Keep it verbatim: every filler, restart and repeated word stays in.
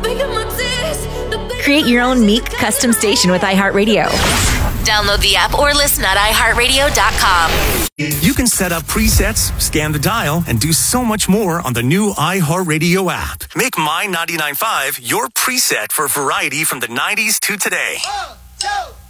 Create your own Meek custom station with iHeartRadio. Download the app or listen at i heart radio dot com. You can set up presets, scan the dial, and do so much more on the new iHeartRadio app. Make My ninety-nine point five your preset for variety from the nineties to today. One, two.